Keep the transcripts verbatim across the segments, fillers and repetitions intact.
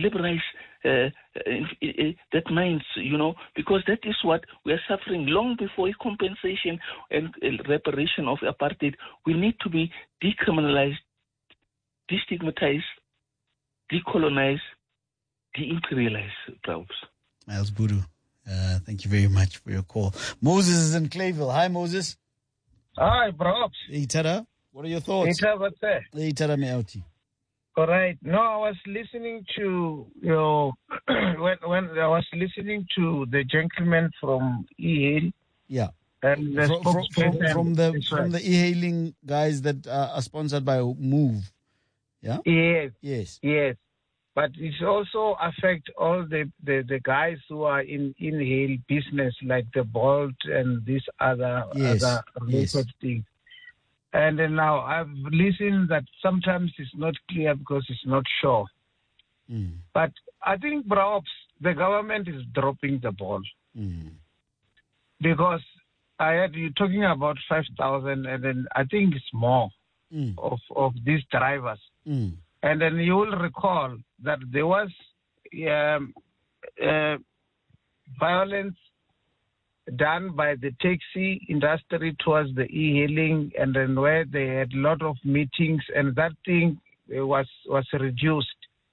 liberalize uh, uh, that minds, you know, because that is what we are suffering long before compensation and uh, reparation of apartheid. We need to be decriminalized, destigmatized, decolonized, de-imperialized, perhaps. Miles Buru, uh, thank you very much for your call. Moses is in Clayville. Hi, Moses. Hi, perhaps. Hey, Tada. What are your thoughts? Hey, what's that? Hey, Tada Meauti. All right. No, I was listening to, you know, when, when I was listening to the gentleman from E-Hail. Yeah. And the from, from, from, from the right. from the e-hailing guys that uh, are sponsored by Move. Yeah? Yes. Yes. Yes. But it also affect all the, the, the guys who are in in-hail business, like the Bolt and these other yes. other related yes. things. And then now I've listened that sometimes it's not clear because it's not sure. Mm. But I think perhaps the government is dropping the ball. Mm. Because I had you talking about five thousand, and then I think it's more mm. of, of these drivers. Mm. And then you will recall that there was um, uh, violence done by the taxi industry towards the e-hailing, and then where they had a lot of meetings, and that thing was was reduced.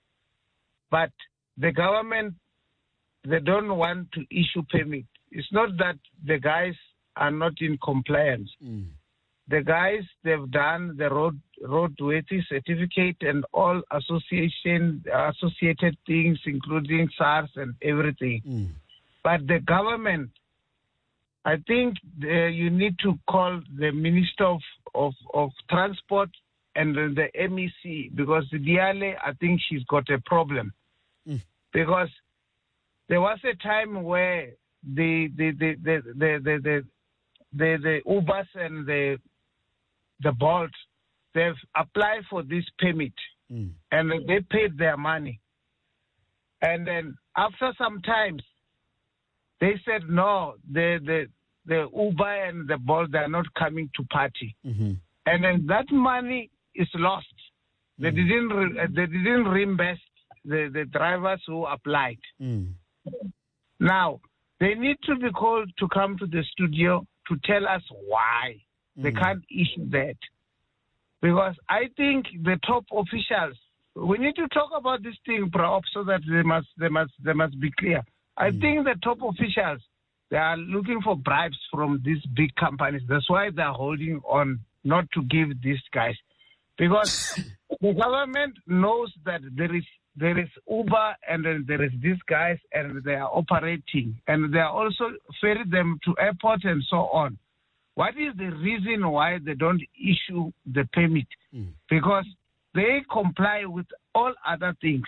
But the government, they don't want to issue permit. It's not that the guys are not in compliance. Mm. The guys, they've done the road roadworthy certificate and all association associated things, including SARS and everything. Mm. But the government, I think uh, you need to call the Minister of, of, of Transport and the M E C, because the Diale, I think she's got a problem. Mm. Because there was a time where the the the the the the, the, the, the Ubers and the the Bolt, they've applied for this permit, mm. and they paid their money. And then after some times, they said no, the the the Uber and the Bolt, they are not coming to party, mm-hmm. and then that money is lost. Mm. They didn't re- they didn't reimburse the, the drivers who applied. Mm. Now they need to be called to come to the studio to tell us why mm. they can't issue that. Because I think the top officials, we need to talk about this thing, perhaps, so that they must they must they must be clear. I mm. think the top officials, they are looking for bribes from these big companies. That's why they're holding on not to give these guys. Because the government knows that there is there is Uber and then there is these guys and they are operating. And they are also ferry them to airport and so on. What is the reason why they don't issue the permit? Mm. Because they comply with all other things.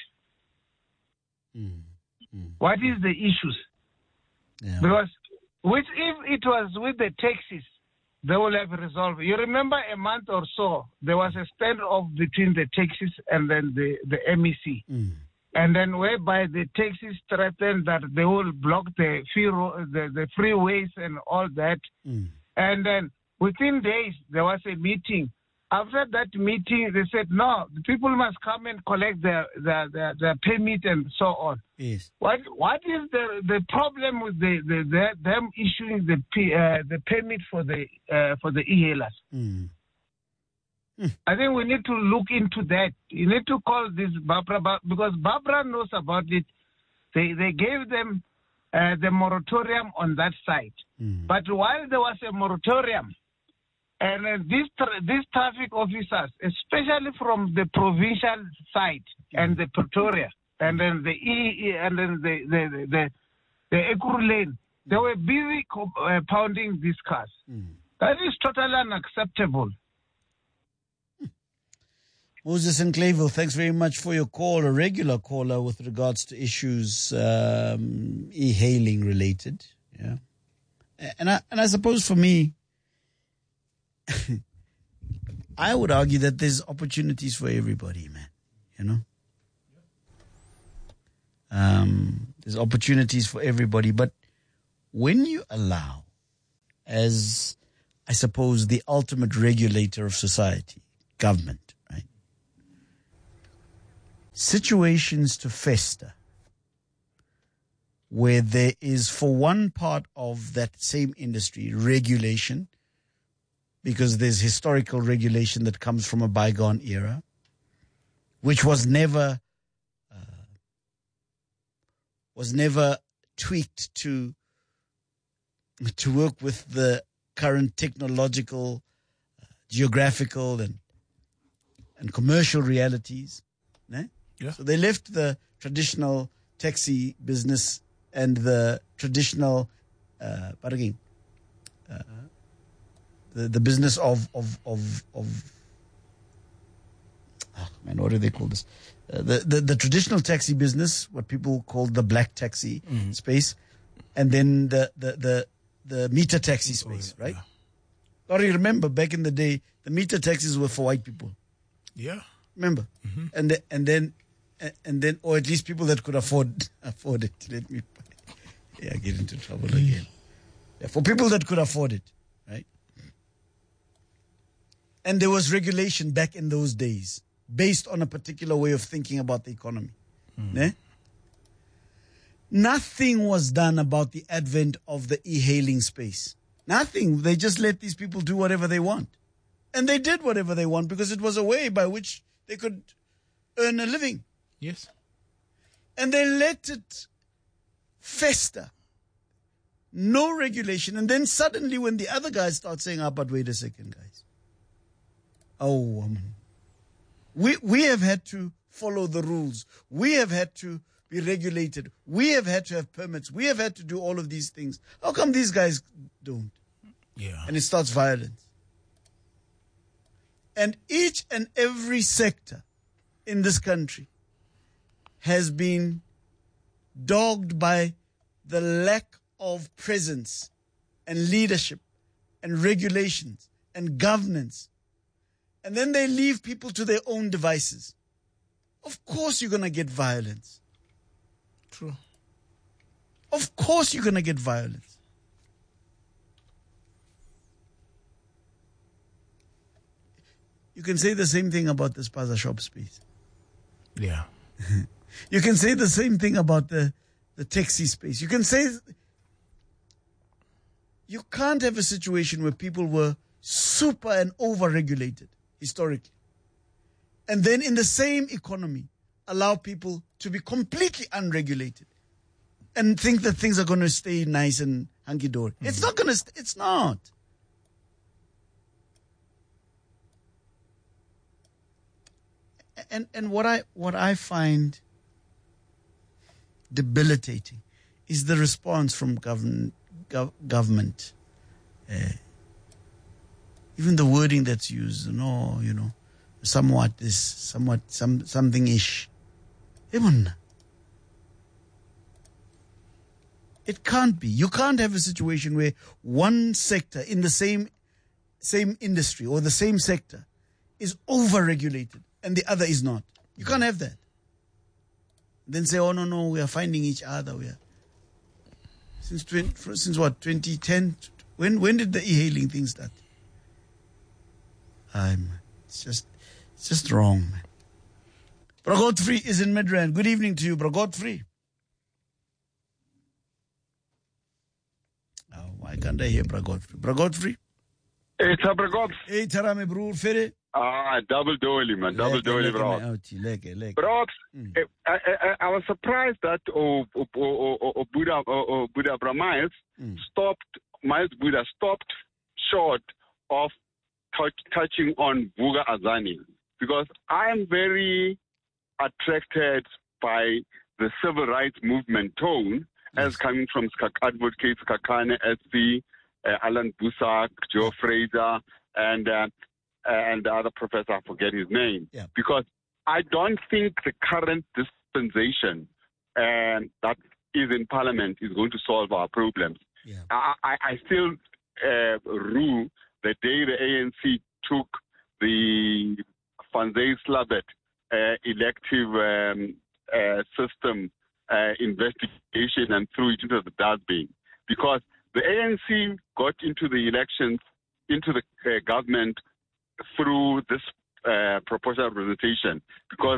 Mm. Mm. What is the issues? Yeah. Because which if it was with the taxis, they will have resolved. You remember a month or so, there was a standoff between the taxis and then the, the M E C. Mm. And then whereby the taxis threatened that they will block the, free ro- the, the freeways and all that. Mm. And then within days, there was a meeting. After that meeting, they said, no, the people must come and collect their, their, their, their permit and so on. Yes. What What is the, the problem with the, the, the them issuing the uh, the permit for the uh, for the e-hailers? Mm. Mm. I think we need to look into that. You need to call this Barbara, because Barbara knows about it. They they gave them uh, the moratorium on that side. Mm. But while there was a moratorium, and uh, these tra- these traffic officers, especially from the provincial side mm. and the Pretoria, and then the E and then the the the, the, the Ekuru lane, they were busy co- uh, pounding these cars. Mm. That is totally unacceptable. Moses in Clayville, thanks very much for your call, a regular caller with regards to issues um, e-hailing related. Yeah, and I and I suppose for me, I would argue that there's opportunities for everybody, man. You know, um, there's opportunities for everybody, but when you allow, as I suppose the ultimate regulator of society, government, right? situations to fester where there is, for one part of that same industry, regulation, because there's historical regulation that comes from a bygone era, which was never uh, was never tweaked to to work with the current technological, uh, geographical, and and commercial realities. Ne? Yeah. So they left the traditional taxi business and the traditional, uh, but again, uh, the the business of of of of. Oh, man, what do they call this? Uh, the, the the traditional taxi business, what people call the black taxi Mm-hmm. space, and then the the the, the meter taxi space, right? Yeah. Or you remember back in the day, the meter taxis were for white people. Yeah. Remember, Mm-hmm. and the, and then and then, or at least people that could afford afford it. Let me, yeah, get into trouble again. Yeah, for people that could afford it, right? And there was regulation back in those days based on a particular way of thinking about the economy. Mm. Ne? Nothing was done about the advent of the e-hailing space. Nothing. They just let these people do whatever they want. And they did whatever they want because it was a way by which they could earn a living. Yes. And they let it fester. No regulation. And then suddenly when the other guys start saying, ah, but wait a second, guys. Oh, um, we, we have had to follow the rules. We have had to be regulated. We have had to have permits. We have had to do all of these things. How come these guys don't? Yeah. And it starts violence. And each and every sector in this country has been dogged by the lack of presence and leadership and regulations and governance. And then they leave people to their own devices. Of course you're going to get violence. True. Of course you're going to get violence. You can say the same thing about the spaza shop space. Yeah. You can say the same thing about the, the taxi space. You can say... You can't have a situation where people were super and over-regulated historically. And then in the same economy, allow people to be completely unregulated and think that things are going to stay nice and hunky-dory. Mm-hmm. It's not going to... St- it's not. And and what I what I find debilitating is the response from government. Gov- government. Uh, even the wording that's used, no, you know, somewhat this, somewhat some something ish. Even it can't be. You can't have a situation where one sector in the same same industry or the same sector is over-regulated and the other is not. You can't have that. Then say, oh no, no, we are finding each other. We are since twenty, since what twenty ten. When when did the e-hailing thing start? I'm. It's just it's just wrong, man. Bro Godfrey is in Midrand. Good evening to you, Bro Godfrey. Oh, why can't I hear Bro Godfrey? Bro Godfrey. Hey, Bro Godfrey. Hey, Tarame bro, Fere. Ah, double doily, man. Double doily, bro. Bro, Mm. I, I, I was surprised that oh, oh, oh, oh, oh, Buddha, oh, oh, Buddha Bra Miles Mm. stopped, Miles Buddha stopped short of touch, touching on Vuga Azani. Because I am very attracted by the civil rights movement tone Yes. as coming from advocates Kakane S C, uh, Alan Busak, Joe Fraser, and uh, and the other professor, I forget his name. Yeah. Because I don't think the current dispensation uh, that is in Parliament is going to solve our problems. Yeah. I, I, I still uh, rue the day the A N C took the Van Zyl-Slabbert uh, elective um, uh, system uh, investigation and threw it into the dustbin. Because the A N C got into the elections, into the uh, government through this uh, proportional representation, because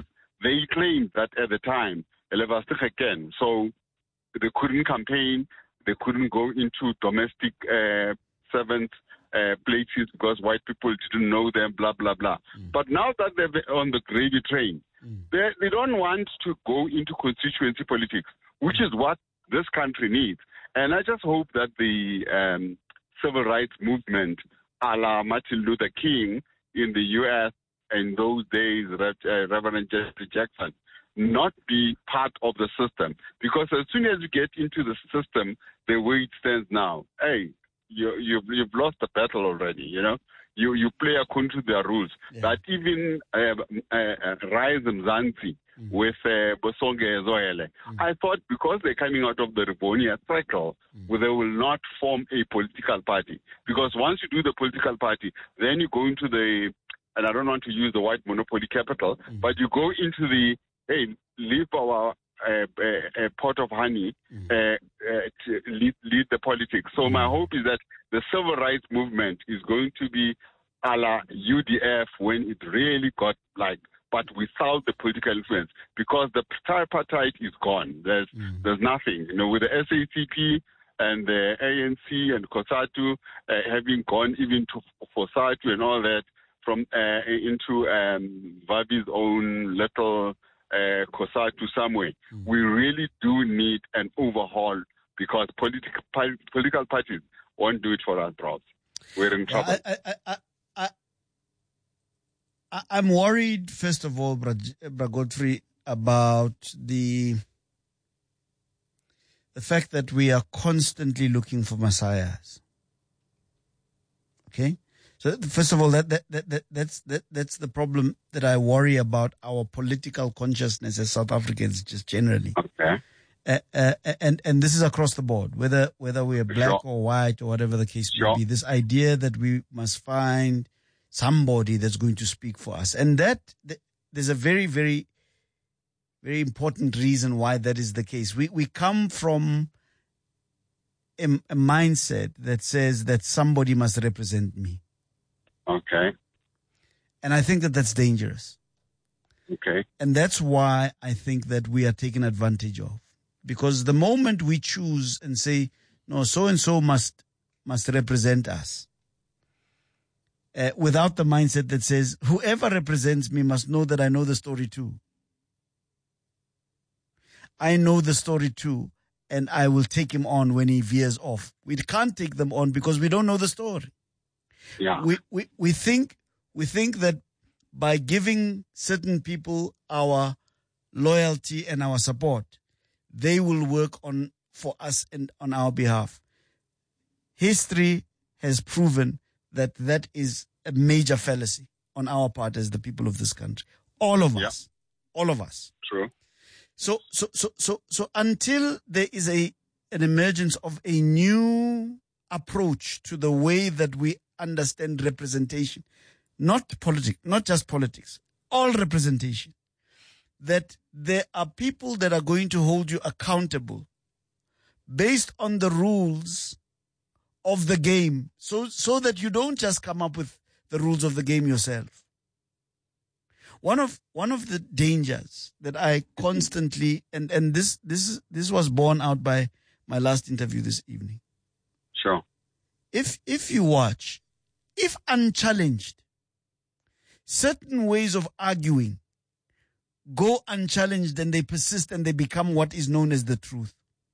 they claimed that at the time, again, so they couldn't campaign, they couldn't go into domestic uh, servant uh, places because white people didn't know them, blah, blah, blah. Mm. But now that they're on the gravy train, mm. they, they don't want to go into constituency politics, which is what this country needs. And I just hope that the um, civil rights movement, a la Martin Luther King in the U S in those days, uh, Reverend Jesse Jackson, not be part of the system. Because as soon as you get into the system, the way it stands now, hey, you, you've, you've lost the battle already, you know? You you play according to their rules. Yeah. That even uh, uh, Rise Mzansi mm. with uh, Bosonge Zoele, mm. I thought because they're coming out of the Rivonia cycle, mm. well, they will not form a political party. Because once you do the political party, then you go into the, and I don't want to use the white monopoly capital, mm. but you go into the, hey, leave our uh, uh, pot of honey mm. uh, uh, to lead, lead the politics. So mm. my hope is that the civil rights movement is going to be a la U D F when it really got like, but without the political influence, because the tripartite is gone. There's mm. there's nothing. You know, with the S A C P and the A N C and COSATU uh, having gone even to FOSATU and all that from uh, into um, Vabi's own little uh, COSATU somewhere, mm. we really do need an overhaul because political political parties won't do it for us, bros. We're in trouble. I, I, I, I, I, I'm worried, first of all, Bra, Bra Godfrey, about the the fact that we are constantly looking for messiahs. Okay, so first of all, that that, that, that that's that, that's the problem that I worry about our political consciousness as South Africans, just generally. Okay. Uh, uh, and and this is across the board, whether whether we are black sure. or white or whatever the case may sure. be. This idea that we must find somebody that's going to speak for us, and that th- there's a very very very important reason why that is the case. We we come from a, a mindset that says that somebody must represent me. Okay. And I think that that's dangerous. Okay. And that's why I think that we are taken advantage of. Because the moment we choose and say, no, so-and-so must must represent us, uh, without the mindset that says, whoever represents me must know that I know the story too. I know the story too, and I will take him on when he veers off. We can't take them on because we don't know the story. Yeah. We, we, we think, we think that by giving certain people our loyalty and our support, they will work on for us and on our behalf. History has proven that that is a major fallacy on our part as the people of this country. All of us. Yeah. All of us. True. So, so, so, so, so until there is a, an emergence of a new approach to the way that we understand representation, not politics, not just politics, all representation, that there are people that are going to hold you accountable based on the rules of the game, so so that you don't just come up with the rules of the game yourself. One of one of the dangers that I constantly and and this this this was borne out by my last interview this evening. Sure. If if you watch, if unchallenged, certain ways of arguing go unchallenged and they persist and they become what is known as the truth.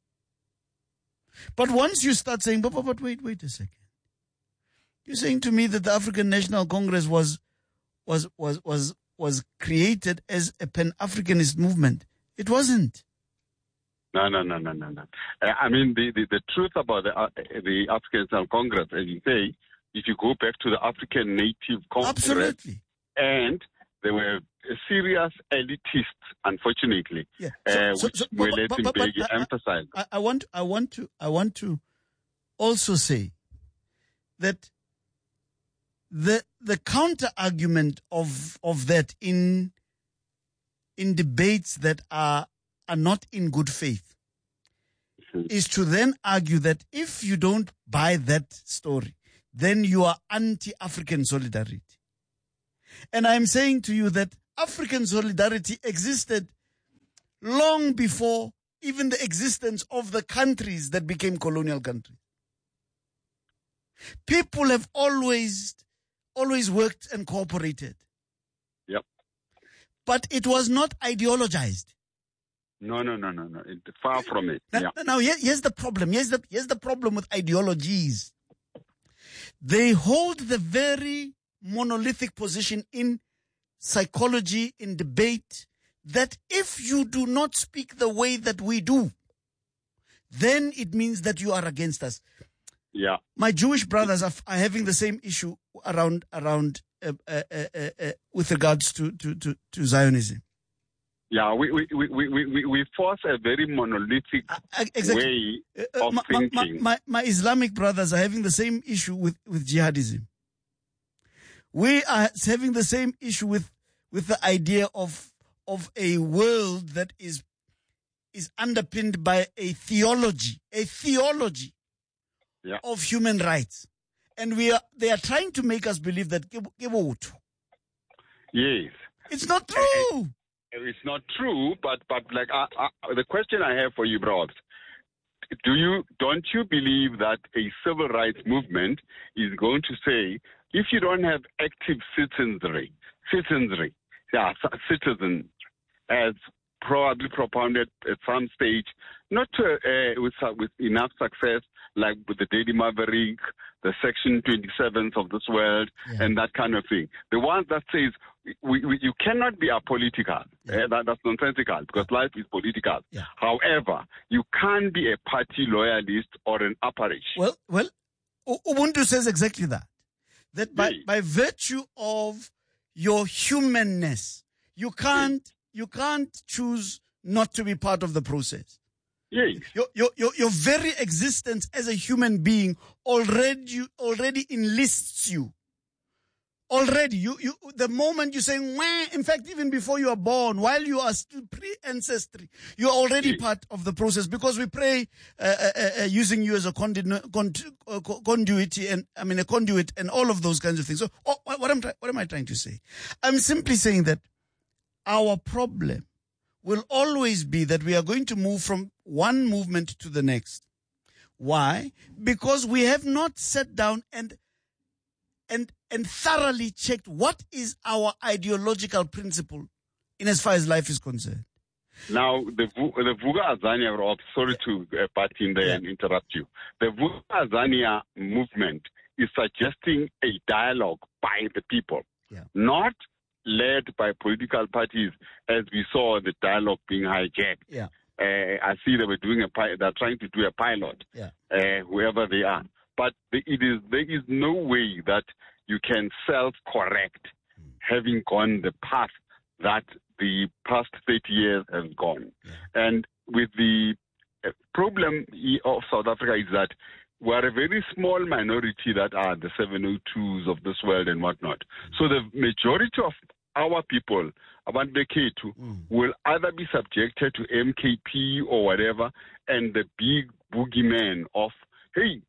But once you start saying, but, but, but wait, wait a second. You're saying to me that the African National Congress was, was, was, was, was created as a Pan-Africanist movement. It wasn't. No, no, no, no, no, no. Uh, I mean, the, the, the truth about the, uh, the African National Congress, as you say, if you go back to the African Native Congress, absolutely, and they were serious elitists, unfortunately, yeah. So, uh, so, which so, were but, but, but, but, I, emphasized. I, I want, I want to, I want to also say that the the counter argument of of that in in debates that are are not in good faith mm-hmm. is to then argue that if you don't buy that story, then you are anti-African solidarity. And I'm saying to you that African solidarity existed long before even the existence of the countries that became colonial countries. People have always, always worked and cooperated. Yep. But it was not ideologized. No, no, no, no, no. It, far from it. Now, yeah. now here, here's the problem. Here's the, here's the problem with ideologies. They hold the very monolithic position in psychology, in debate, that if you do not speak the way that we do, then it means that you are against us. Yeah. My Jewish brothers are, are having the same issue around around uh, uh, uh, uh, with regards to, to, to, to Zionism. Yeah, we we, we, we, we, we force a very monolithic uh, exactly. way uh, of my, thinking. My, my, my Islamic brothers are having the same issue with, with jihadism. We are having the same issue with, with the idea of of a world that is is underpinned by a theology, a theology yeah. of human rights. And we are they are trying to make us believe that yes. It's not true. It's not true, but but like uh, uh, the question I have for you, Brobs, do you don't you believe that a civil rights movement is going to say if you don't have active citizenry, citizenry, yeah, citizens, as probably propounded at some stage, not to, uh, with with enough success, like with the Daily Maverick, the Section twenty-sevens of this world, yeah. and that kind of thing. The one that says we, we, you cannot be apolitical. Yeah. Uh, that, that's nonsensical because yeah. life is political. Yeah. However, you can't be a party loyalist or an apparition. Well, well, Ubuntu says exactly that. That by, yeah. by virtue of your humanness, you can't yeah. you can't choose not to be part of the process. Yes. Your, your, your, your very existence as a human being already already enlists you. Already, you, you, the moment you say, Wah, in fact, even before you are born, while you are still pre-ancestry, you are already yes. part of the process because we pray uh, uh, uh, using you as a condu- condu- uh, conduit and I mean a conduit and all of those kinds of things. So, oh, what am what am I trying to say? I'm simply saying that our problem will always be that we are going to move from one movement to the next. Why? Because we have not sat down and and and thoroughly checked what is our ideological principle in as far as life is concerned. Now, the the Vuka Azania, Rob, sorry to uh, butt in there yeah. and interrupt you. The Vuka Azania movement is suggesting a dialogue by the people, yeah. not led by political parties, as we saw the dialogue being hijacked. Yeah. Uh, I see they were doing a pi- they're trying to do a pilot, yeah. uh, whoever they are. But the, it is there is no way that you can self-correct, mm. having gone the path that the past thirty years has gone. Yeah. And with the uh, problem of South Africa is that we are a very small minority that are the seven oh twos of this world and whatnot. Mm. So the majority of our people, about the K two, mm. will either be subjected to M K P or whatever, and the big boogeyman of, hey,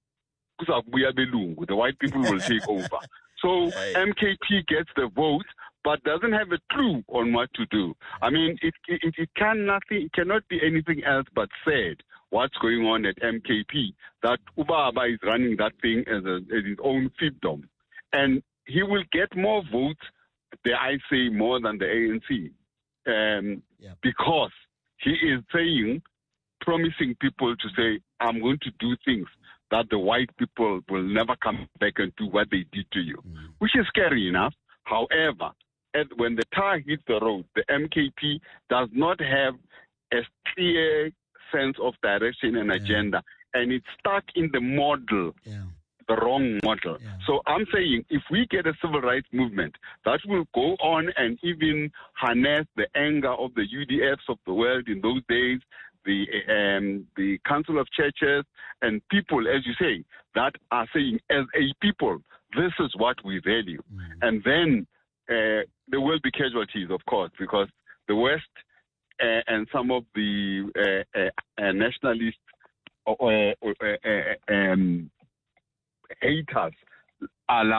the white people will take over. So hey. M K P gets the vote, but doesn't have a clue on what to do. I mean, it it, it can nothing, it cannot be anything else but said what's going on at M K P, that Ubaba is running that thing as, a, as his own fiefdom. And he will get more votes, dare I say, more than the A N C, um, yeah. because he is saying, promising people to say, I'm going to do things that the white people will never come back and do what they did to you, mm. which is scary enough. However, as when the tar hits the road, the M K P does not have a clear sense of direction and yeah. agenda, and it's stuck in the model, yeah. the wrong model. Yeah. So I'm saying if we get a civil rights movement that will go on and even harness the anger of the U D Fs of the world in those days, the um, the Council of Churches, and people, as you say, that are saying, as a people, this is what we value. Mm. And then uh, there will be casualties, of course, because the West uh, and some of the uh, uh, uh, nationalist uh, uh, uh, um, haters, a la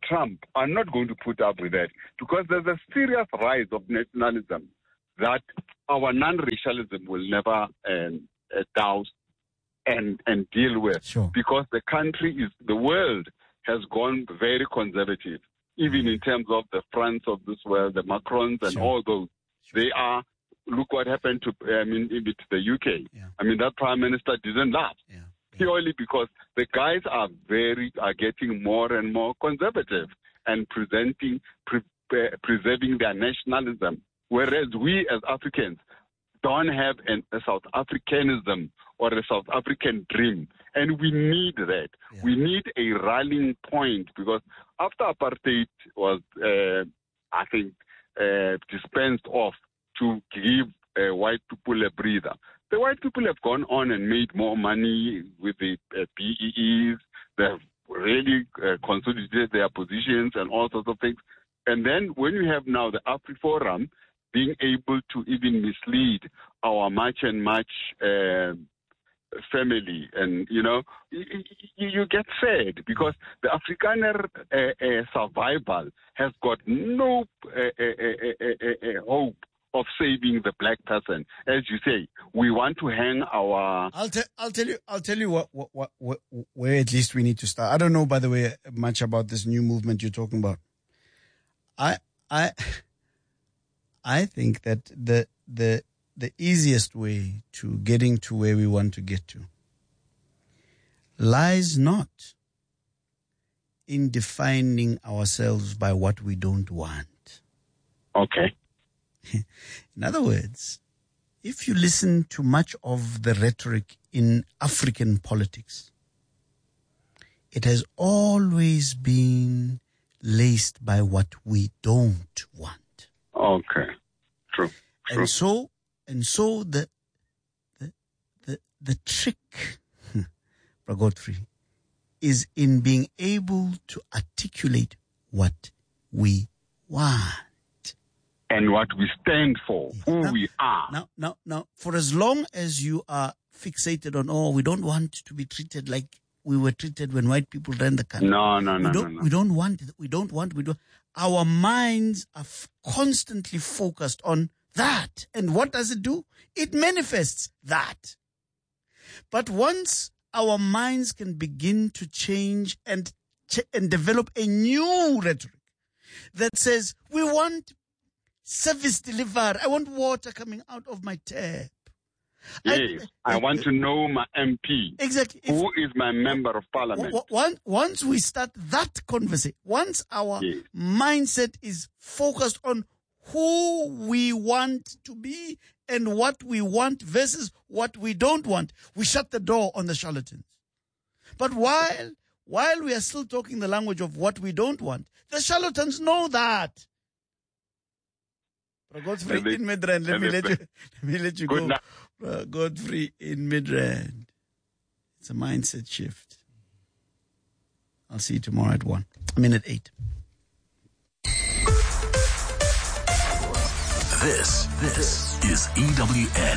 Trump are not going to put up with that, because there's a serious rise of nationalism that our non-racialism will never um, uh, douse and, and deal with. Sure. Because the country is, the world has gone very conservative, even in terms of the France of this world, the Macrons and Sure. all those. Sure. They are, look what happened to, I mean, to the U K. Yeah. I mean, that prime minister didn't laugh. Yeah. Purely because the guys are very, are getting more and more conservative and presenting, pre, pre, preserving their nationalism. Whereas we as Africans don't have an, a South Africanism or a South African dream. And we need that. Yeah. We need a rallying point, because after apartheid was, uh, I think, uh, dispensed off to give uh, white people a breather, the white people have gone on and made more money with the uh, P E Es. They've really uh, consolidated their positions and all sorts of things. And then when you have now the AfriForum being able to even mislead our March and March uh, family, and, you know, you, you get sad, because the Afrikaner uh, uh, survival has got no uh, uh, uh, uh, uh, hope of saving the black person. As you say, we want to hang our... I'll, te- I'll tell you, I'll tell you what, what, what, what, where at least we need to start. I don't know, by the way, much about this new movement you're talking about. I, I, I think that the, the, the easiest way to getting to where we want to get to lies not in defining ourselves by what we don't want. Okay. In other words, if you listen to much of the rhetoric in African politics, it has always been laced by what we don't want. Okay. True. True. And so, and so the, the, the, the trick, Godfrey, is in being able to articulate what we want. And what we stand for, who now, we are. Now, now, now, for as long as you are fixated on, oh, we don't want to be treated like we were treated when white people ran the country. No, no, no, we don't, no, no. We don't want it. We don't want, we don't. Our minds are f- constantly focused on that. And what does it do? It manifests that. But once our minds can begin to change and, ch- and develop a new rhetoric that says, we want service delivered. I want water coming out of my tap. Yes, I, I want to know my M P. Exactly. Who if, is my member of parliament? W- w- once we start that conversation, once our yes. mindset is focused on who we want to be and what we want versus what we don't want, we shut the door on the charlatans. But while while we are still talking the language of what we don't want, the charlatans know that. Godfrey they, in Midrand, let me let you let me let you Good go. night. Uh, Godfrey in Midrand. It's a mindset shift. I'll see you tomorrow at one. I mean at eight. This this is E W N.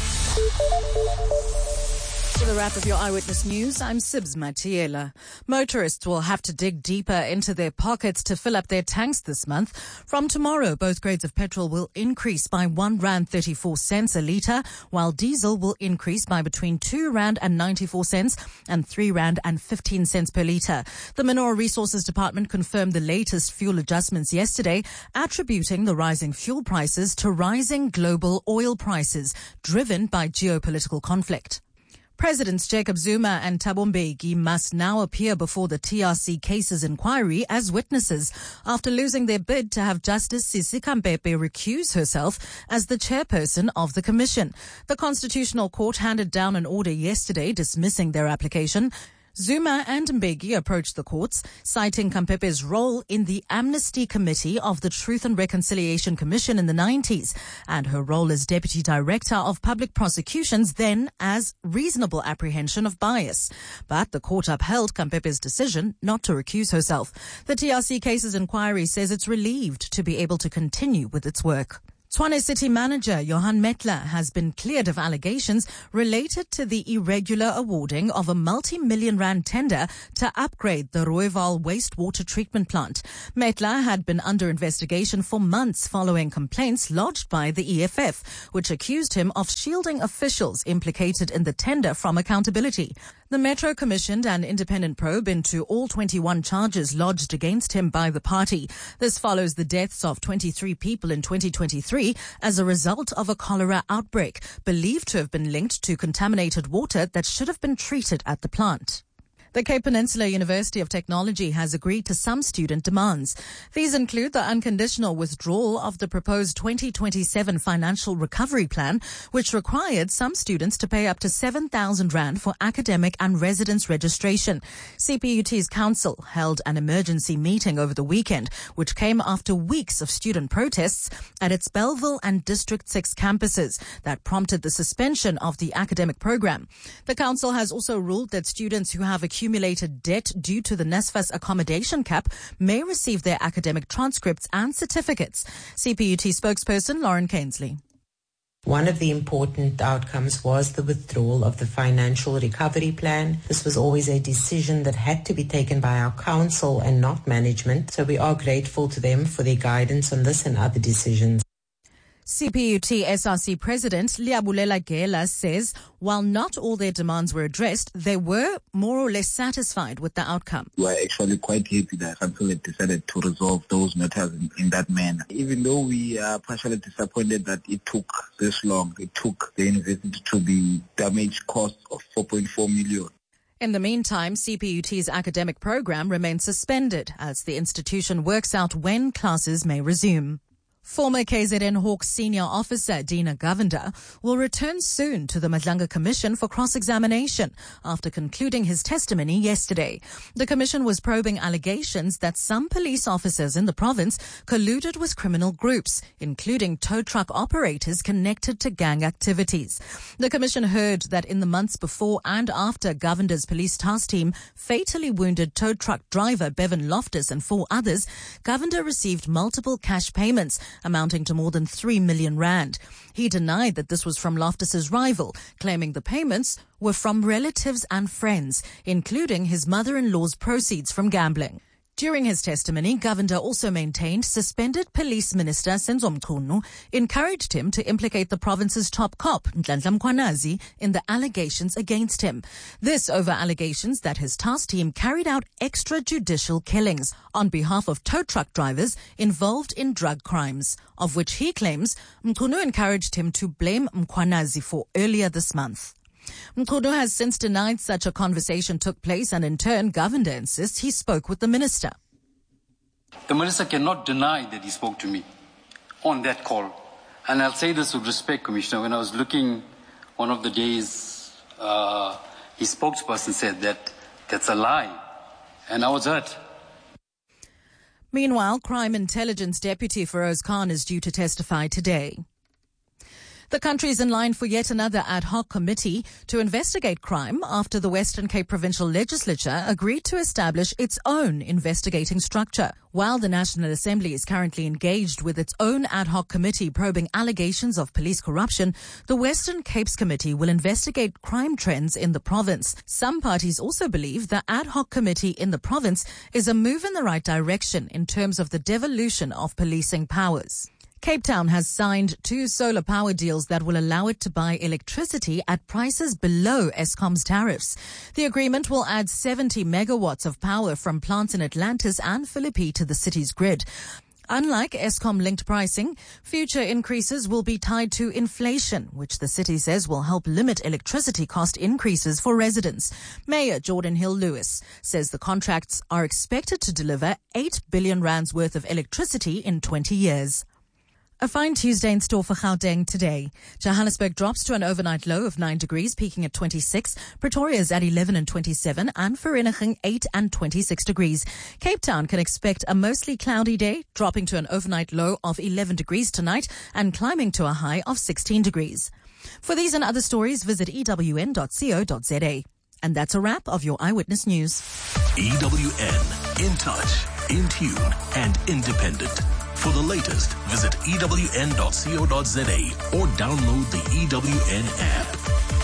For the wrap of your Eyewitness News, I'm Sibs Matiela. Motorists will have to dig deeper into their pockets to fill up their tanks this month. From tomorrow, both grades of petrol will increase by one rand thirty-four cents a litre, while diesel will increase by between two rand and ninety-four cents and three rand and fifteen cents per litre. The Mineral Resources Department confirmed the latest fuel adjustments yesterday, attributing the rising fuel prices to rising global oil prices, driven by geopolitical conflict. Presidents Jacob Zuma and Thabo Mbeki must now appear before the T R C cases inquiry as witnesses after losing their bid to have Justice Sisi Khampepe recuse herself as the chairperson of the commission. The Constitutional Court handed down an order yesterday dismissing their application. Zuma and Mbeki approached the courts, citing Khampepe's role in the Amnesty Committee of the Truth and Reconciliation Commission in the nineties, and her role as Deputy Director of Public Prosecutions then as reasonable apprehension of bias. But the court upheld Khampepe's decision not to recuse herself. The T R C Cases Inquiry says it's relieved to be able to continue with its work. Tshwane City Manager Johan Metler has been cleared of allegations related to the irregular awarding of a multi-million rand tender to upgrade the Rooiwal wastewater treatment plant. Metler had been under investigation for months following complaints lodged by the E F F, which accused him of shielding officials implicated in the tender from accountability. The Metro commissioned an independent probe into all twenty-one charges lodged against him by the party. This follows the deaths of twenty-three people in twenty twenty-three as a result of a cholera outbreak, believed to have been linked to contaminated water that should have been treated at the plant. The Cape Peninsula University of Technology has agreed to some student demands. These include the unconditional withdrawal of the proposed twenty twenty-seven financial recovery plan, which required some students to pay up to seven thousand rand for academic and residence registration. C P U T's council held an emergency meeting over the weekend, which came after weeks of student protests at its Bellville and District six campuses that prompted the suspension of the academic program. The council has also ruled that students who have accumulated accumulated debt due to the NSFAS accommodation cap may receive their academic transcripts and certificates. C P U T spokesperson Lauren Cainsley. One of the important outcomes was the withdrawal of the financial recovery plan. This was always a decision that had to be taken by our council and not management, so we are grateful to them for their guidance on this and other decisions. C P U T S R C President Liabulela Gela says while not all their demands were addressed, they were more or less satisfied with the outcome. We are actually quite happy that council had decided to resolve those matters in, in that manner. Even though we are partially disappointed that it took this long, it took the university to the damage cost of four point four million. In the meantime, C P U T's academic program remains suspended as the institution works out when classes may resume. Former K Z N Hawks senior officer Dina Govender will return soon to the Madlanga Commission for cross-examination after concluding his testimony yesterday. The commission was probing allegations that some police officers in the province colluded with criminal groups, including tow truck operators connected to gang activities. The commission heard that in the months before and after Govender's police task team fatally wounded tow truck driver Bevan Loftus and four others, Govender received multiple cash payments amounting to more than three million rand. He denied that this was from Loftus's rival, claiming the payments were from relatives and friends, including his mother-in-law's proceeds from gambling. During his testimony, Govender also maintained suspended Police Minister Senzo Mchunu encouraged him to implicate the province's top cop, Nhlanhla Mkhwanazi, in the allegations against him. This over allegations that his task team carried out extrajudicial killings on behalf of tow truck drivers involved in drug crimes, of which he claims Mchunu encouraged him to blame Mkhwanazi for earlier this month. Mkhunu has since denied such a conversation took place, and in turn, Govender insists he spoke with the minister. The minister cannot deny that he spoke to me on that call. And I'll say this with respect, Commissioner. When I was looking one of the days, uh, his spokesperson said that that's a lie. And I was hurt. Meanwhile, Crime Intelligence Deputy Feroz Khan is due to testify today. The country is in line for yet another ad hoc committee to investigate crime after the Western Cape Provincial Legislature agreed to establish its own investigating structure. While the National Assembly is currently engaged with its own ad hoc committee probing allegations of police corruption, the Western Cape's committee will investigate crime trends in the province. Some parties also believe the ad hoc committee in the province is a move in the right direction in terms of the devolution of policing powers. Cape Town has signed two solar power deals that will allow it to buy electricity at prices below Eskom's tariffs. The agreement will add seventy megawatts of power from plants in Atlantis and Philippi to the city's grid. Unlike Eskom-linked pricing, future increases will be tied to inflation, which the city says will help limit electricity cost increases for residents. Mayor Jordan Hill-Lewis says the contracts are expected to deliver eight billion rands worth of electricity in twenty years. A fine Tuesday in store for Gauteng today. Johannesburg drops to an overnight low of nine degrees, peaking at twenty-six. Pretoria is at eleven and twenty-seven, and Vereeniging eight and twenty-six degrees. Cape Town can expect a mostly cloudy day, dropping to an overnight low of eleven degrees tonight and climbing to a high of sixteen degrees. For these and other stories, visit e w n dot co dot z a. And that's a wrap of your Eyewitness News. E W N, in touch, in tune, and independent. For the latest, visit E W N dot co dot za or download the E W N app.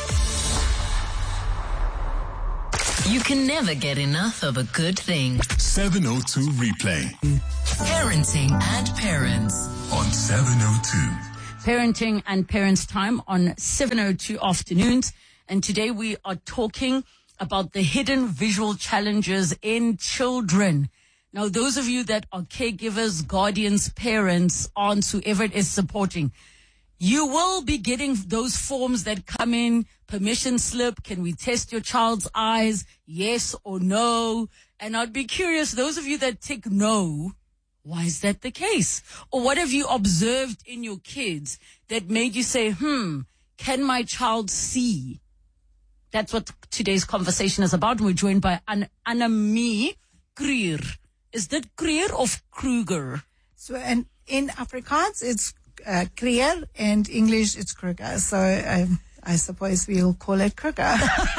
You can never get enough of a good thing. seven oh two Replay. Parenting and Parents. On seven oh two. Parenting and Parents Time on seven oh two afternoons. And today we are talking about the hidden visual challenges in children. Now, those of you that are caregivers, guardians, parents, aunts, whoever it is supporting, you will be getting those forms that come in, permission slip, can we test your child's eyes, yes or no? And I'd be curious, those of you that tick no, why is that the case? Or what have you observed in your kids that made you say, hmm, can my child see? That's what today's conversation is about. We're joined by An- Annemie Kruger. Is that Kruger or Kruger? So and in Afrikaans, it's uh, Kruger, and English, it's Kruger. So um, I suppose we'll call it Kruger.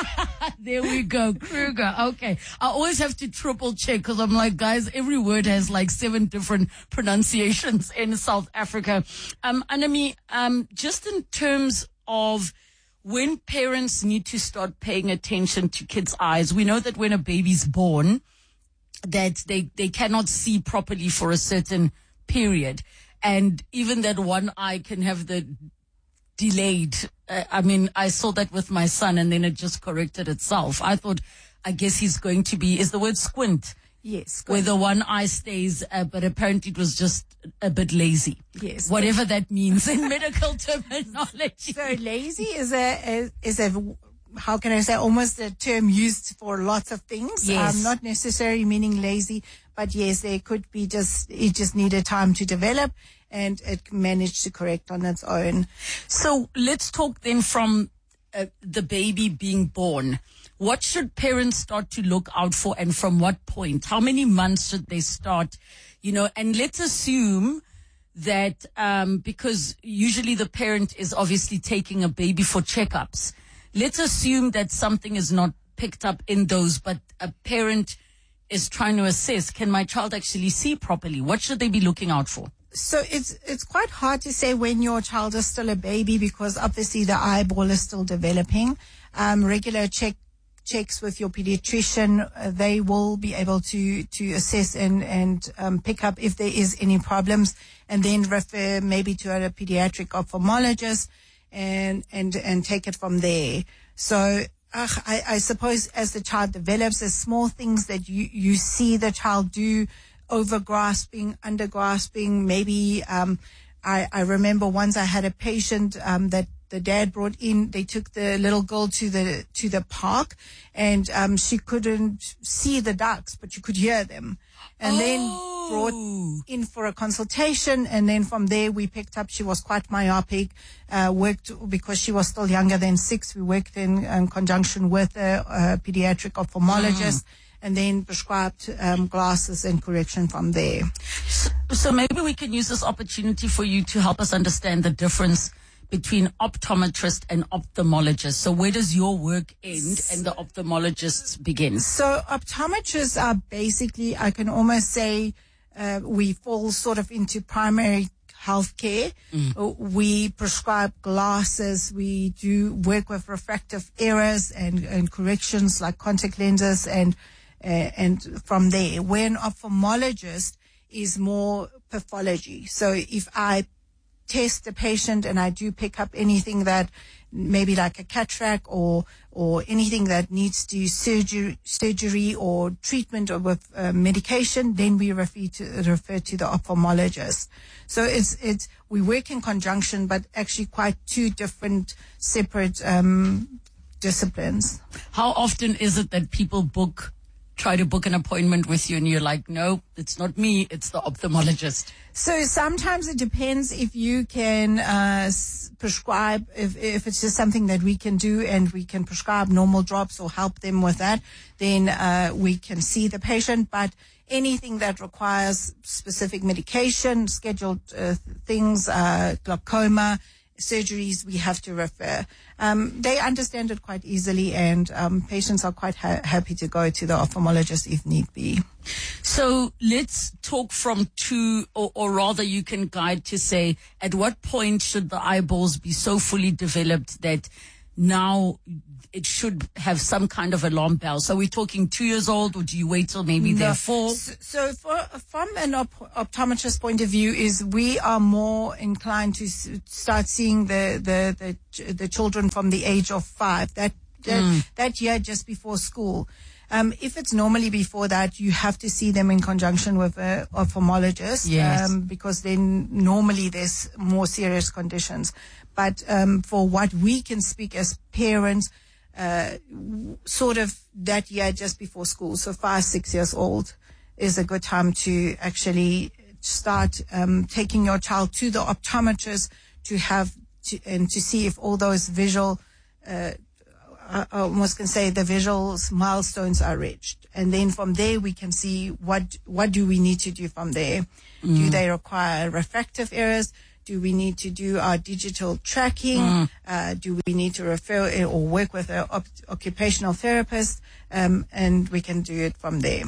There we go, Kruger. Okay. I always have to triple check because I'm like, guys, every word has like seven different pronunciations in South Africa. Um, Annemie, um, just in terms of when parents need to start paying attention to kids' eyes, we know that when a baby's born, that they, they cannot see properly for a certain period. And even that one eye can have the delayed. Uh, I mean, I saw that with my son and then it just corrected itself. I thought, I guess he's going to be, is the word squint? Yes. Where the one eye stays, uh, but apparently it was just a bit lazy. Yes. Whatever that means in medical terminology. So lazy is a, is a, how can I say, almost a term used for lots of things. Yes. Um, not necessarily meaning lazy, but yes, there could be just, it just needed time to develop and it managed to correct on its own. So let's talk then from uh, the baby being born. What should parents start to look out for and from what point? How many months should they start? You know, and let's assume that um, because usually the parent is obviously taking a baby for checkups. Let's assume that something is not picked up in those, but a parent is trying to assess, can my child actually see properly? What should they be looking out for? So it's it's quite hard to say when your child is still a baby because obviously the eyeball is still developing. Um, regular check checks with your pediatrician, uh, they will be able to to assess and and um, pick up if there is any problems, and then refer maybe to a pediatric ophthalmologist and and and take it from there. So uh, I, I suppose as the child develops, there's small things that you you see the child do, over grasping, under grasping, maybe. Um, I, I remember once I had a patient um, that the dad brought in. They took the little girl to the to the park, and um, she couldn't see the ducks, but you could hear them. And oh. then brought in for a consultation, and then from there we picked up she was quite myopic. Uh, worked because she was still younger than six. We worked in, in conjunction with a, a pediatric ophthalmologist. Mm. And then prescribed um, glasses and correction from there. So, so maybe we can use this opportunity for you to help us understand the difference between optometrist and ophthalmologist. So where does your work end and the ophthalmologist's begin? So optometrists are basically, I can almost say, uh, we fall sort of into primary healthcare. Mm. We prescribe glasses. We do work with refractive errors and, and corrections like contact lenses and Uh, and from there, where an ophthalmologist is more pathology. So if I test the patient and I do pick up anything that maybe like a cataract or or anything that needs to surgery surgery or treatment or with uh, medication, then we refer to refer to the ophthalmologist. So it's it's we work in conjunction, but actually quite two different separate um, disciplines. How often is it that people book? Try to book an appointment with you and you're like, no, it's not me, it's the ophthalmologist? So sometimes it depends if you can uh, s- prescribe, if, if it's just something that we can do and we can prescribe normal drops or help them with that, then uh, we can see the patient. But anything that requires specific medication, scheduled uh, things, uh, glaucoma, surgeries, we have to refer. Um, they understand it quite easily, and um, patients are quite ha- happy to go to the ophthalmologist if need be. So let's talk from two, or, or rather you can guide to say, at what point should the eyeballs be so fully developed that now it should have some kind of alarm bell? So we're talking two years old, or do you wait till maybe No. they're four? So, so for, from an op- optometrist point of view, is we are more inclined to s- start seeing the, the, the, ch- the children from the age of five, that, that, Mm. that year just before school. Um, if it's normally before that, you have to see them in conjunction with a ophthalmologist, Yes. um, because then normally there's more serious conditions. But um, for what we can speak as parents, uh, w- sort of that year just before school, so five, six years old, is a good time to actually start um, taking your child to the optometrist to have to, and to see if all those visual uh, I almost can say the visual milestones are reached. And then from there we can see what what do we need to do from there. Mm. Do they require refractive errors? Do we need to do our digital tracking? Mm. Uh, do we need to refer it or work with an op- occupational therapist? Um, and we can do it from there.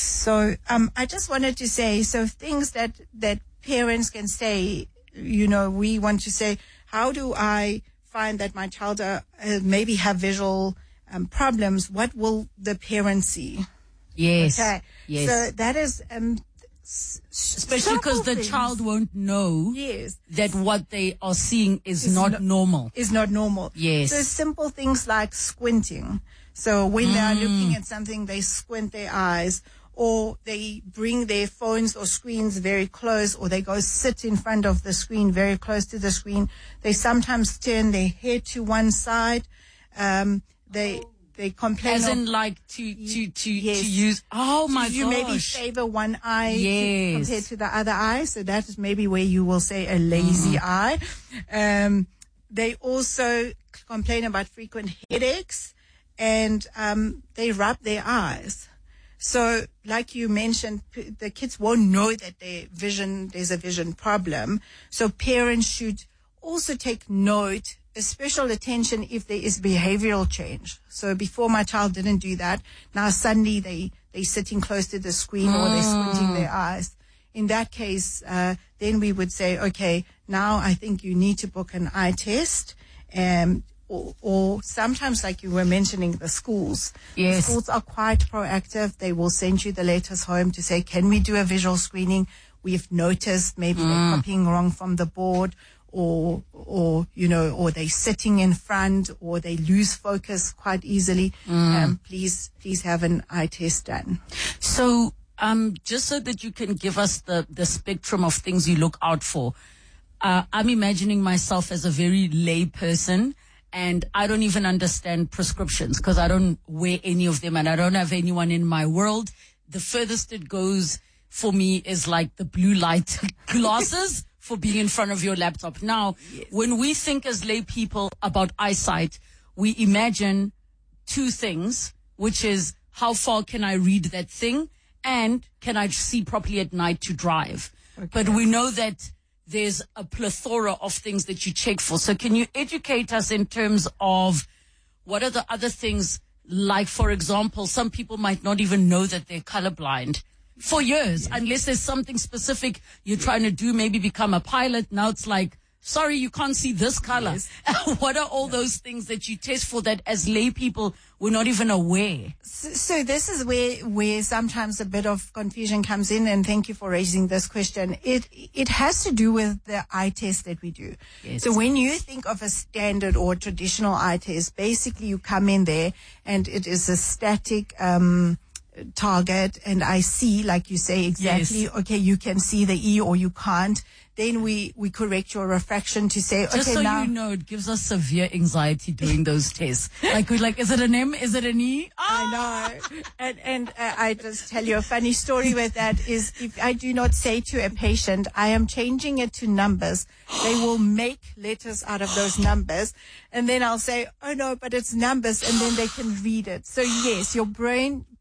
So um, I just wanted to say, so things that, that parents can say, you know, we want to say, how do I find that my child uh, uh, maybe have visual um, problems? What will the parent see? Yes. Okay. Yes. So that is um, s- Especially because simple the things. child won't know Yes. that what they are seeing is Is not no- normal. Is not normal. Yes. So simple things like squinting. So when they are Mm. looking at something, they squint their eyes, or they bring their phones or screens very close, or they go sit in front of the screen, very close to the screen. They sometimes turn their head to one side. Um, they they complain As of, in like to, to, to, Yes. to use, oh my you gosh. maybe favor one eye to- Yes. compared to the other eye. So that is maybe where you will say a lazy eye. Um, they also complain about frequent headaches, and um, they rub their eyes. So, like you mentioned, p- the kids won't know that their vision, there's a vision problem. So parents should also take note, a special attention if there is behavioral change. So before, my child didn't do that. Now suddenly they, they're sitting close to the screen, or they're squinting their eyes. In that case, uh, then we would say, okay, now I think you need to book an eye test. Um, Or, or sometimes, like you were mentioning, the schools. Yes. The schools are quite proactive. They will send you the letters home to say, can we do a visual screening? We've noticed maybe Mm. they're copying wrong from the board, or, or, you know, or they're sitting in front, or they lose focus quite easily. Mm. Um, please, please have an eye test done. So, um, just so that you can give us the, the spectrum of things you look out for, uh, I'm imagining myself as a very lay person, and I don't even understand prescriptions because I don't wear any of them, and I don't have anyone in my world. The furthest it goes for me is like the blue light glasses for being in front of your laptop. Now, when we think as lay people about eyesight, we imagine two things, which is how far can I read that thing, and can I see properly at night to drive? But we know that there's a plethora of things that you check for. So can you educate us in terms of what are the other things? Like, for example, some people might not even know that they're colorblind for years, unless there's something specific you're trying to do, maybe become a pilot. Now it's like, sorry, you can't see this color. Yes. What are all those things that you test for that as lay people we're not even aware? So, so this is where where sometimes a bit of confusion comes in, and thank you for raising this question. It it has to do with the eye test that we do. Yes. So when you think of a standard or traditional eye test, basically you come in there and it is a static um target, and I see, like you say, exactly, Yes. okay, you can see the E or you can't. Then we, we correct your refraction to say, Just okay, so now. you know, it gives us severe anxiety doing those tests. Like, we're like, is it an M? Is it an E? I know. And, and uh, I just tell you a funny story with that is, if I do not say to a patient, I am changing it to numbers, they will make letters out of those numbers. And then I'll say, oh no, but it's numbers. And then they can read it. So yes, your brain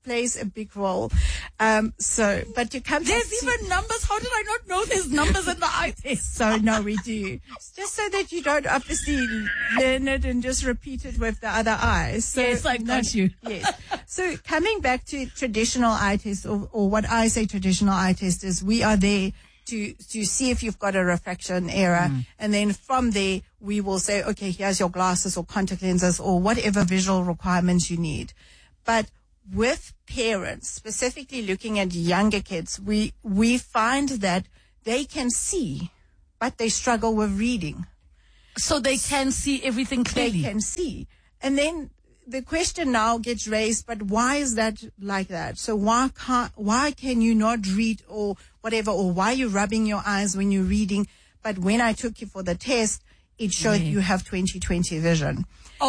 plays a big role. Um, so, but you come. There's even numbers. How did I not know there's numbers in the eye test? So no, we do. Just so that you don't obviously learn it and just repeat it with the other eyes. So, yes, I got no, you. Yes. So coming back to traditional eye test, or, or what I say traditional eye test is, we are there to to see if you've got a refraction error, mm. and then from there we will say, okay, here's your glasses or contact lenses or whatever visual requirements you need. But with parents, specifically looking at younger kids, we we find that they can see, but they struggle with reading. So they can see everything clearly. They can see. And then the question now gets raised, but why is that like that? So why can't, why can you not read or whatever, or why are you rubbing your eyes when you're reading? But when I took you for the test, it showed yeah. you have twenty twenty vision.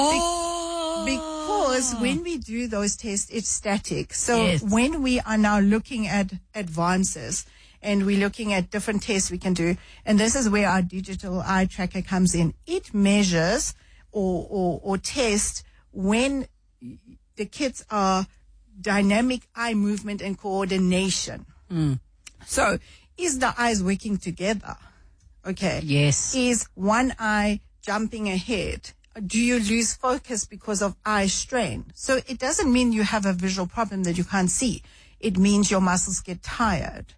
Oh. Be- because when we do those tests, it's static. So yes. when we are now looking at advances and we're looking at different tests we can do, and this is where our digital eye tracker comes in. It measures or, or, or tests when the kids are dynamic eye movement and coordination. Mm. So is the eyes working together? Okay. Yes. Is one eye jumping ahead? Do you lose focus because of eye strain? So it doesn't mean you have a visual problem that you can't see. It means your muscles get tired.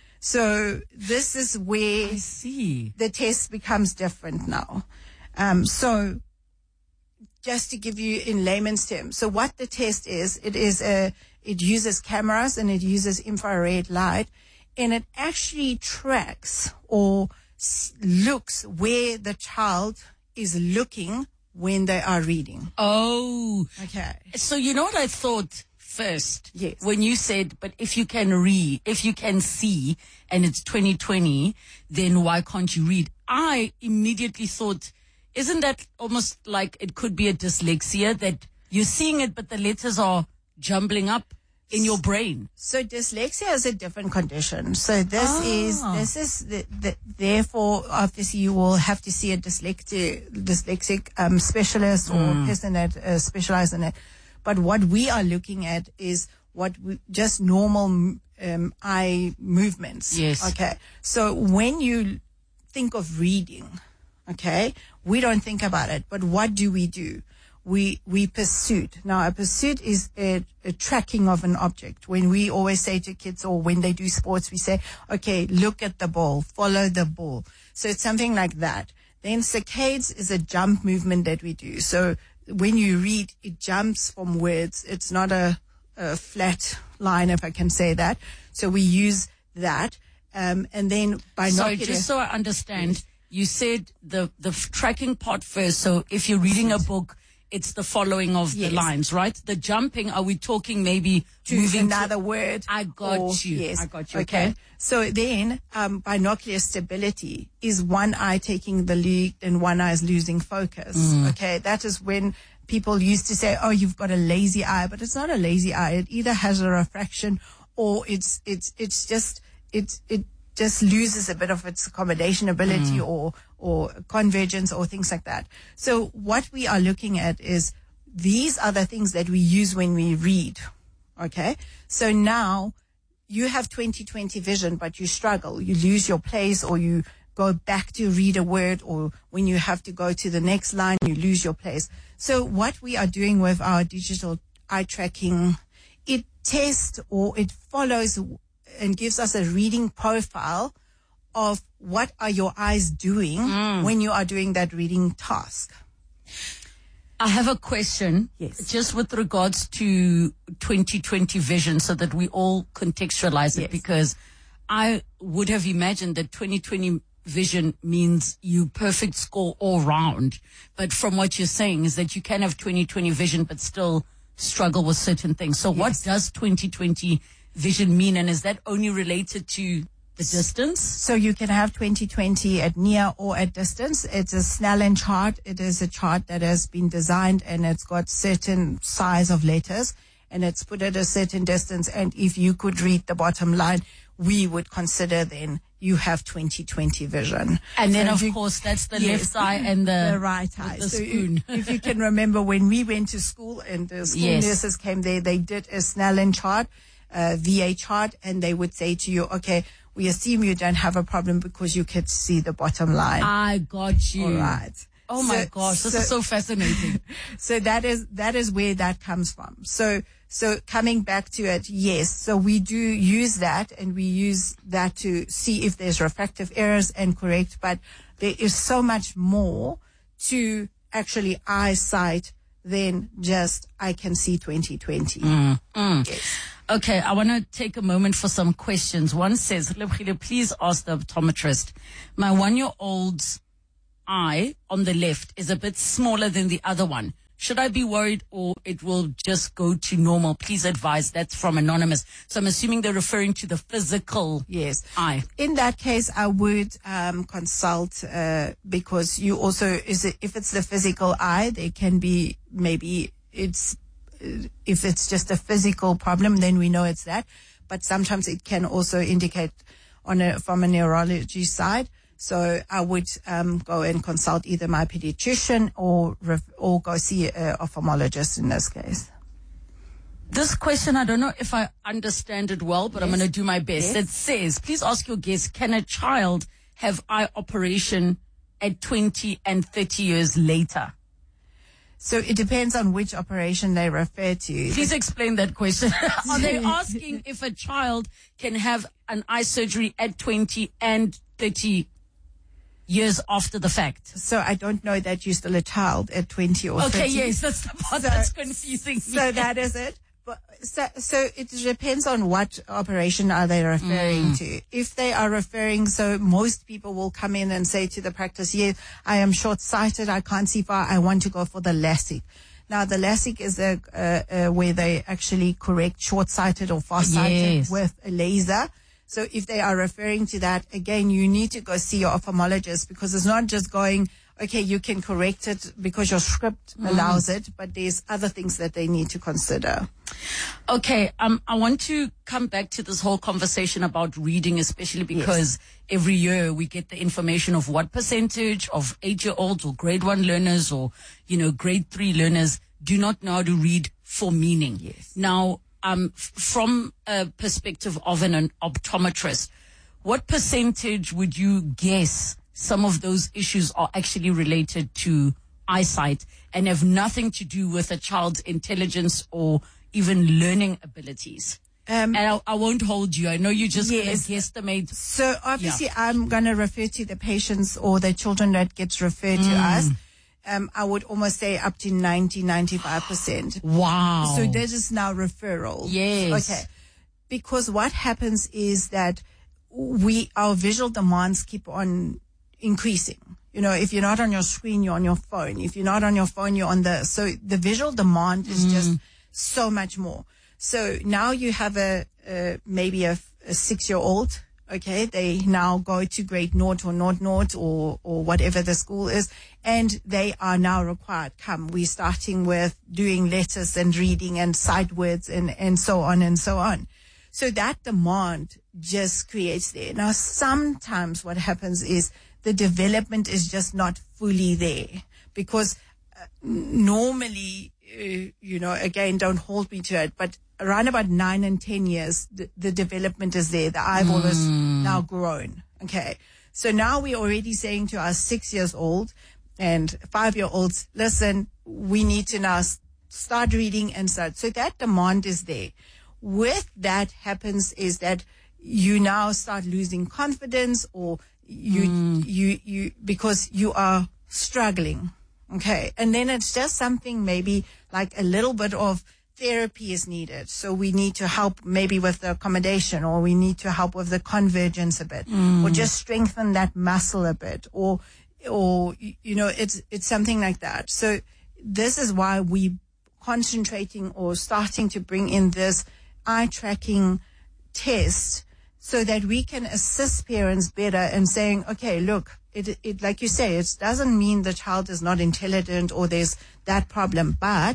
So this is where I see. the test becomes different now. Um, so just to give you in layman's terms, so what the test is, it is a, it uses cameras and it uses infrared light, and it actually tracks or s- looks where the child is looking when they are reading. Oh. Okay. So you know what I thought first? Yes. When you said, but if you can read, if you can see, and it's twenty twenty, then why can't you read? I immediately thought, isn't that almost like it could be a dyslexia, that you're seeing it, but the letters are jumbling up in your brain? So dyslexia is a different condition. So this Ah. is, this is the, the, therefore obviously you will have to see a dyslexic, dyslexic, um, specialist or Mm. person that uh, specializes in it. But what we are looking at is what we, just normal, um, eye movements. Yes. Okay. So when you think of reading, okay, we don't think about it, but what do we do? We, we pursuit. Now, a pursuit is a, a tracking of an object. When we always say to kids, or when they do sports, we say, okay, look at the ball, follow the ball. So it's something like that. Then saccades is a jump movement that we do. So when you read, it jumps from words. It's not a, a flat line, if I can say that. So we use that. Um, and then binocular. So just so I understand, yes. You said the, the f- tracking part first. So if you're reading a book, it's the following of yes. the lines, right? The jumping, are we talking maybe to moving another to, word? I got or, you. Yes. I got you. Okay. Okay. So then, um, binocular stability is one eye taking the lead and one eye is losing focus. Mm. Okay. That is when people used to say, oh, you've got a lazy eye, but it's not a lazy eye. It either has a refraction or it's, it's, it's just, it's, it, just loses a bit of its accommodation ability mm. or, or convergence or things like that. So what we are looking at is these are the things that we use when we read. Okay. So now you have twenty twenty vision, but you struggle. You lose your place or you go back to read a word, or when you have to go to the next line, you lose your place. So what we are doing with our digital eye tracking, it tests or it follows and gives us a reading profile of what are your eyes doing mm. when you are doing that reading task. I have a question. Yes. Just with regards to twenty twenty vision, so that we all contextualize it, yes. because I would have imagined that twenty twenty vision means you perfect score all round. But from what you're saying is that you can have twenty twenty vision but still struggle with certain things. So yes. what does twenty twenty vision mean, and is that only related to the distance? So you can have twenty twenty at near or at distance. It's a Snellen chart. It is a chart that has been designed and it's got certain size of letters and it's put at a certain distance. And if you could read the bottom line, we would consider then you have twenty twenty vision. And then, So of you- course, that's the Yes, left eye and the, the right eye. the So spoon. if, if you can remember when we went to school and the school Yes. nurses came there, they did a Snellen chart, uh, V A chart, and they would say to you, okay, we assume you don't have a problem because you could see the bottom line. I got you. All right. Oh my So- gosh, this so- is so fascinating. So that is, that is where that comes from. So, so coming back to it, yes. So we do use that and we use that to see if there's refractive errors and correct, but there is so much more to actually eyesight than just I can see twenty twenty. Mm, mm. Okay, I want to take a moment for some questions. One says, Lebogile, please ask the optometrist. My one-year-old's eye on the left is a bit smaller than the other one. Should I be worried or it will just go to normal? Please advise. That's from Anonymous. So I'm assuming they're referring to the physical Yes. eye. In that case, I would um, consult uh, because you also, is it, if it's the physical eye, there can be maybe it's, uh, if it's just a physical problem, then we know it's that. But sometimes it can also indicate on a, from a neurology side. So I would um, go and consult either my pediatrician or ref- or go see an ophthalmologist in this case. This question, I don't know if I understand it well, but I'm Yes. going to do my best. Yes. It says, please ask your guest, can a child have eye operation at twenty and thirty years later? So it depends on which operation they refer to. Please explain that question. Are they asking if a child can have an eye surgery at twenty and thirty years after the fact? So I don't know that you're still a child at twenty or Okay, thirty. yes, that's the part So- that's confusing me. So that is it. But so, so it depends on what operation are they referring Mm. to. If they are referring, so most people will come in and say to the practice, yeah, I am short-sighted, I can't see far, I want to go for the LASIK. Now the LASIK is a, uh, uh, where they actually correct short-sighted or far-sighted Yes. with a laser. So if they are referring to that, again, you need to go see your ophthalmologist because it's not just going, okay, you can correct it because your script Mm. allows it, but there's other things that they need to consider. Okay, um, I want to come back to this whole conversation about reading, especially because every year we get the information of what percentage of eight-year-olds or grade one learners or, you know, grade three learners do not know how to read for meaning. Yes. Now, um, f- from a perspective of an, an optometrist, what percentage would you guess some of those issues are actually related to eyesight and have nothing to do with a child's intelligence or even learning abilities? Um, and I, I won't hold you. I know you just Yes. gonna guesstimate. So obviously I'm going to refer to the patients or the children that gets referred to us. Um, I would almost say up to ninety, ninety-five percent. Wow. So this is now referral. Yes. Okay. Because what happens is that we, our visual demands keep on increasing. You know, if you're not on your screen, you're on your phone. If you're not on your phone, you're on the, so the visual demand is just so much more. So now you have a, uh, maybe a, a six-year-old. Okay, they now go to grade naught or naught naught or or whatever the school is, and they are now required. Come, we're starting with doing letters and reading and sight words and and so on and so on. So that demand just creates there. Now, sometimes what happens is the development is just not fully there because uh, normally, uh, you know, again, don't hold me to it, but around about nine and ten years, the, the development is there. The eyeball is now grown. Okay. So now we're already saying to our six years old and five year olds, listen, we need to now s- start reading and start. So that demand is there. With that happens is that you now start losing confidence or you, you, you, because you are struggling. Okay. And then it's just something maybe like a little bit of therapy is needed. So we need to help maybe with the accommodation or we need to help with the convergence a bit or just strengthen that muscle a bit or, or, you know, it's, it's something like that. So this is why we concentrating or starting to bring in this eye tracking test so that we can assist parents better and saying, okay, look, it, it, like you say, it doesn't mean the child is not intelligent or there's that problem, but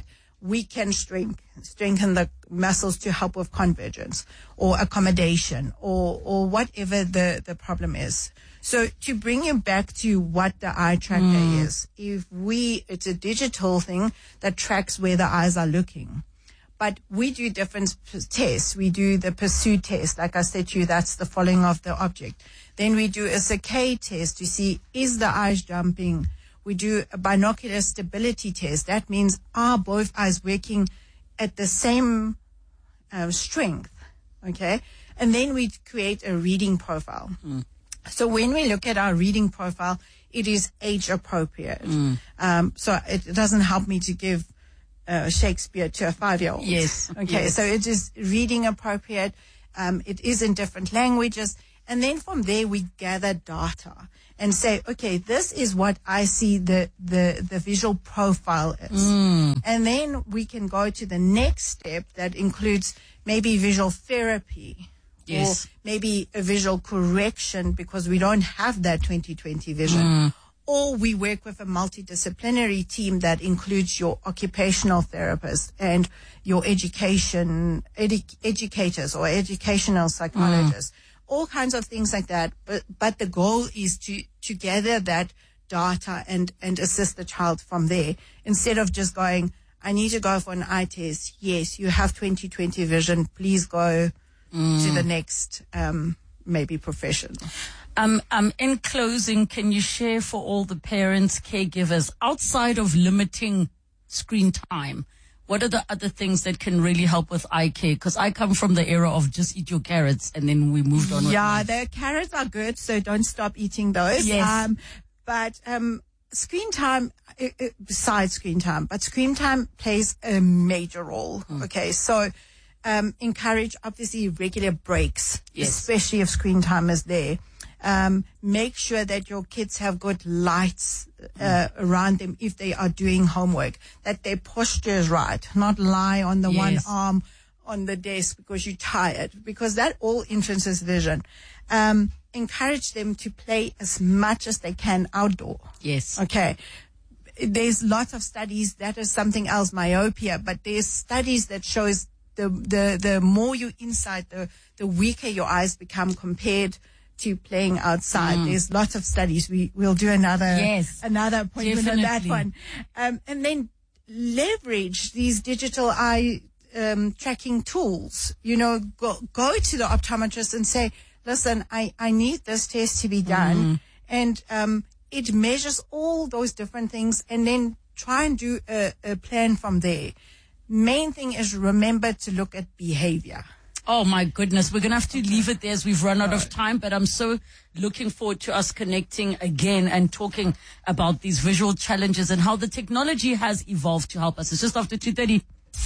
we can strength, strengthen the muscles to help with convergence or accommodation or, or whatever the, the problem is. So to bring you back to what the eye tracker mm. is, if we, it's a digital thing that tracks where the eyes are looking. But we do different p- tests. We do the pursuit test. Like I said to you, that's the following of the object. Then we do a saccade test to see, is the eyes jumping? We do a binocular stability test. That means, are both eyes working at the same uh, strength? Okay. And then we create a reading profile. Mm. So when we look at our reading profile, it is age appropriate. Mm. Um, so it doesn't help me to give Uh, Shakespeare to a five-year-old. Yes. Okay. Yes. So it is reading appropriate. Um, it is in different languages. And then from there, we gather data and say, okay, this is what I see the, the, the visual profile is. Mm. And then we can go to the next step that includes maybe visual therapy. Yes. Or maybe a visual correction because we don't have that twenty twenty vision. Mm. Or we work with a multidisciplinary team that includes your occupational therapist and your education edu- educators or educational psychologists, mm. all kinds of things like that. But but the goal is to to gather that data and and assist the child from there instead of just going, I need to go for an eye test. Yes, you have twenty twenty vision. Please go mm. to the next um, maybe profession. Um, um, in closing, can you share for all the parents, caregivers, outside of limiting screen time, what are the other things that can really help with eye care? Because I come from the era of just eat your carrots and then we moved on. Yeah, with the carrots are good, so don't stop eating those. Yes. Um, but um, screen time, uh, uh, besides screen time, but screen time plays a major role. Mm. Okay, so um, encourage obviously regular breaks, yes. especially if screen time is there. Um, make sure that your kids have good lights uh, around them if they are doing homework, that their posture is right, not lie on the Yes. one arm on the desk because you're tired, because that all influences vision. Um, encourage them to play as much as they can outdoor. Yes. Okay. There's lots of studies, that is something else, myopia, but there's studies that shows the, the, the more you're inside, the, the weaker your eyes become compared to playing outside. Mm. There's lots of studies. We will do another yes, another appointment on that one. Um, and then leverage these digital eye um, tracking tools. You know, go go to the optometrist and say, listen, I, I need this test to be done. Mm. And um, it measures all those different things and then try and do a, a plan from there. Main thing is remember to look at behavior. Oh, my goodness. We're going to have to leave it there as we've run out of time, but I'm so looking forward to us connecting again and talking about these visual challenges and how the technology has evolved to help us. It's just after two thirty.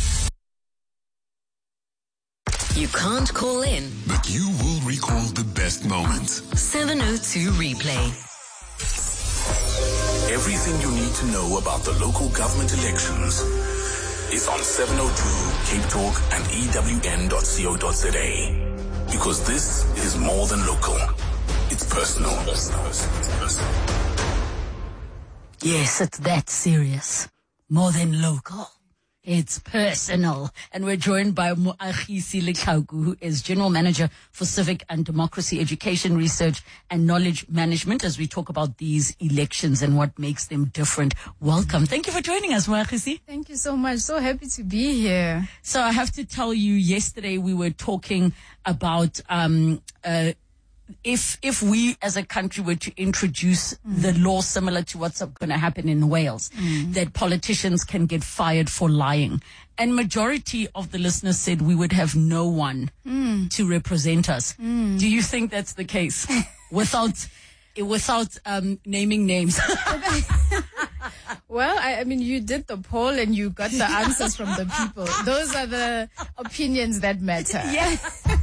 You can't call in, but you will recall the best moments. seven oh two Replay. Everything you need to know about the local government elections is on seven oh two Cape Talk and E W N dot co dot za. Because this is more than local. It's personal. Yes, it's that serious. More than local. It's personal. And we're joined by Moagisi Letlhauku, who is General Manager for Civic and Democracy Education Research and Knowledge Management, as we talk about these elections and what makes them different. Welcome. Thank you for joining us, Moagisi. Thank you so much. So happy to be here. So I have to tell you, yesterday we were talking about um uh If if we as a country were to introduce mm. the law similar to what's going to happen in Wales, mm. that politicians can get fired for lying. And majority of the listeners said we would have no one mm. to represent us. Mm. Do you think that's the case? without without um, naming names. Well, I, I mean, you did the poll and you got the answers from the people. Those are the opinions that matter. Yes.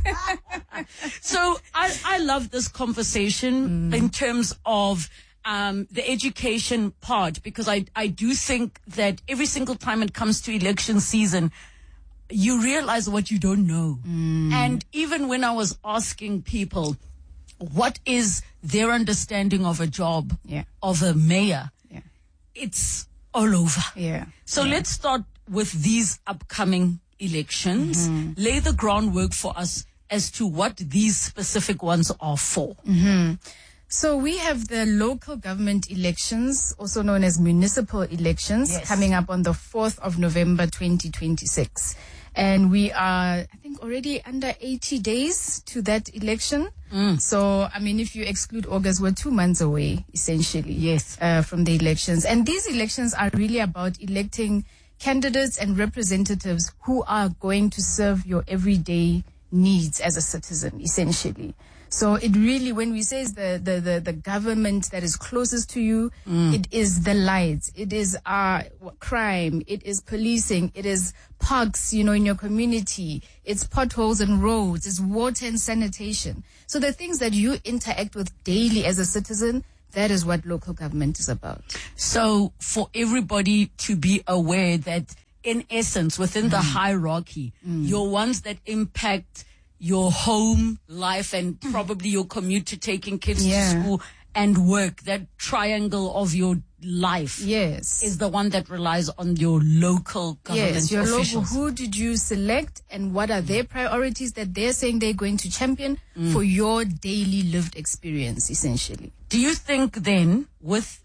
So I, I love this conversation mm. in terms of um, the education part, because I, I do think that every single time it comes to election season, you realize what you don't know. Mm. And even when I was asking people, what is their understanding of a job, yeah. of a mayor? Yeah. It's all over. Yeah. So yeah. let's start with these upcoming elections, Mhm. lay the groundwork for us as to what these specific ones are for. hmm So we have the local government elections, also known as municipal elections, Yes. coming up on the fourth of November, twenty twenty-six. And we are, I think, already under eighty days to that election. Mm. So, I mean, if you exclude August, we're two months away, essentially, yes, uh, from the elections. And these elections are really about electing candidates and representatives who are going to serve your everyday needs as a citizen, essentially. So it really, when we say it's the, the, the, the government that is closest to you, Mm. it is the lights, it is uh, crime, it is policing, it is parks, you know, in your community, it's potholes and roads, it's water and sanitation. So the things that you interact with daily as a citizen, that is what local government is about. So for everybody to be aware that, in essence, within the hierarchy, you're ones that impact your home life and probably your commute to taking kids Yeah. to school and work, that triangle of your life, yes, is the one that relies on your local government Yes, your officials. local, who did you select and what are their priorities that they're saying they're going to champion Mm. for your daily lived experience, essentially. Do you think then, with